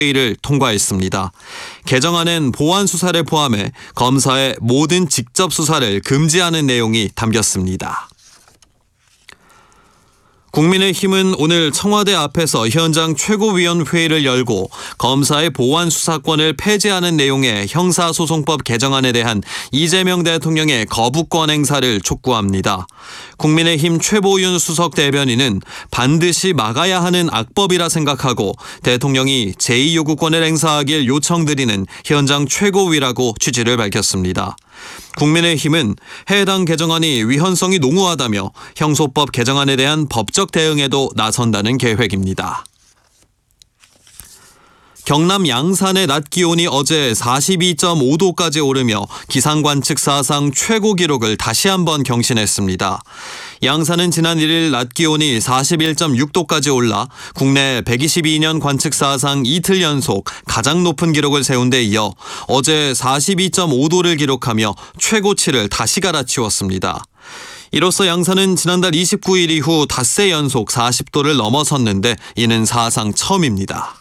회의를 통과했습니다. 개정안은 보완 수사를 포함해 검사의 모든 직접 수사를 금지하는 내용이 담겼습니다. 국민의힘은 오늘 청와대 앞에서 현장 최고위원회의를 열고 검사의 보완 수사권을 폐지하는 내용의 형사소송법 개정안에 대한 이재명 대통령의 거부권 행사를 촉구합니다. 국민의힘 최보윤 수석 대변인은 반드시 막아야 하는 악법이라 생각하고 대통령이 제2요구권을 행사하길 요청드리는 현장 최고위라고 취지를 밝혔습니다. 국민의힘은 해당 개정안이 위헌성이 농후하다며 형소법 개정안에 대한 법적 대응에도 나선다는 계획입니다. 경남 양산의 낮 기온이 어제 42.5도까지 오르며 기상관측 사상 최고 기록을 다시 한번 경신했습니다. 양산은 지난 1일 낮 기온이 41.6도까지 올라 국내 122년 관측 사상 이틀 연속 가장 높은 기록을 세운 데 이어 어제 42.5도를 기록하며 최고치를 다시 갈아치웠습니다. 이로써 양산은 지난달 29일 이후 닷새 연속 40도를 넘어섰는데 이는 사상 처음입니다.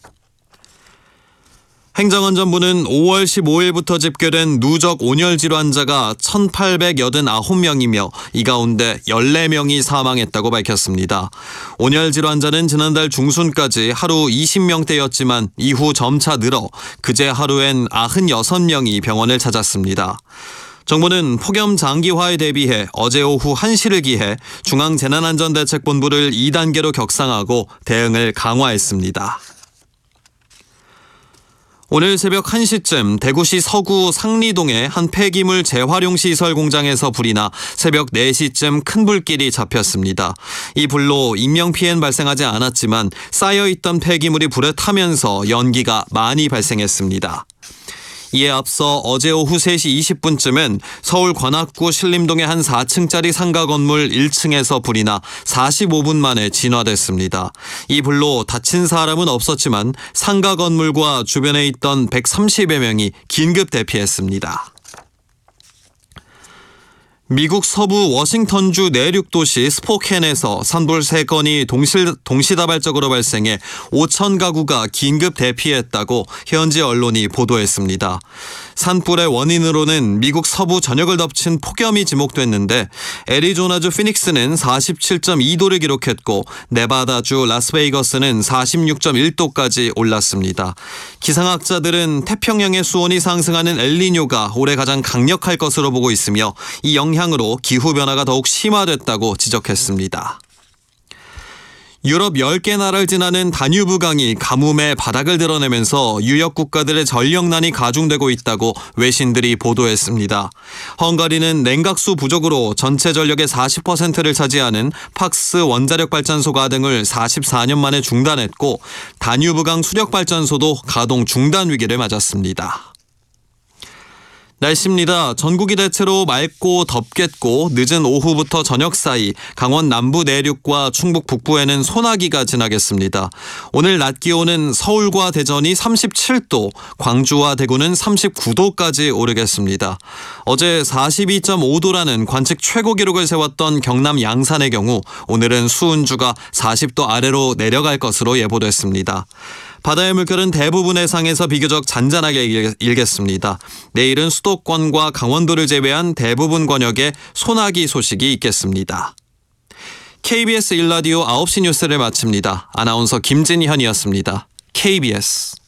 행정안전부는 5월 15일부터 집계된 누적 온열 질환자가 1,889명이며 이 가운데 14명이 사망했다고 밝혔습니다. 온열 질환자는 지난달 중순까지 하루 20명대였지만 이후 점차 늘어 그제 하루엔 96명이 병원을 찾았습니다. 정부는 폭염 장기화에 대비해 어제 오후 1시를 기해 중앙재난안전대책본부를 2단계로 격상하고 대응을 강화했습니다. 오늘 새벽 1시쯤 대구시 서구 상리동의 한 폐기물 재활용 시설 공장에서 불이 나 새벽 4시쯤 큰 불길이 잡혔습니다. 이 불로 인명피해는 발생하지 않았지만 쌓여있던 폐기물이 불에 타면서 연기가 많이 발생했습니다. 이에 앞서 어제 오후 3시 20분쯤엔 서울 관악구 신림동의 한 4층짜리 상가 건물 1층에서 불이 나 45분 만에 진화됐습니다. 이 불로 다친 사람은 없었지만 상가 건물과 주변에 있던 130여 명이 긴급 대피했습니다. 미국 서부 워싱턴주 내륙 도시 스포켄에서 산불 3건이 동시다발적으로 발생해 5천 가구가 긴급 대피했다고 현지 언론이 보도했습니다. 산불의 원인으로는 미국 서부 전역을 덮친 폭염이 지목됐는데 애리조나주 피닉스는 47.2도를 기록했고 네바다주 라스베이거스는 46.1도까지 올랐습니다. 기상학자들은 태평양의 수온이 상승하는 엘니뇨가 올해 가장 강력할 것으로 보고 있으며 이 영향으로 기후변화가 더욱 심화됐다고 지적했습니다. 유럽 10개 나라를 지나는 다뉴브강이 가뭄의 바닥을 드러내면서 유역 국가들의 전력난이 가중되고 있다고 외신들이 보도했습니다. 헝가리는 냉각수 부족으로 전체 전력의 40%를 차지하는 팍스 원자력 발전소 가동을 44년 만에 중단했고 다뉴브강 수력발전소도 가동 중단 위기를 맞았습니다. 날씨입니다. 전국이 대체로 맑고 덥겠고 늦은 오후부터 저녁 사이 강원 남부 내륙과 충북 북부에는 소나기가 지나겠습니다. 오늘 낮 기온은 서울과 대전이 37도, 광주와 대구는 39도까지 오르겠습니다. 어제 42.5도라는 관측 최고 기록을 세웠던 경남 양산의 경우 오늘은 수은주가 40도 아래로 내려갈 것으로 예보됐습니다. 바다의 물결은 대부분 해상에서 비교적 잔잔하게 일겠습니다. 내일은 수도권과 강원도를 제외한 대부분 권역에 소나기 소식이 있겠습니다. KBS 1라디오 9시 뉴스를 마칩니다. 아나운서 김진현이었습니다. KBS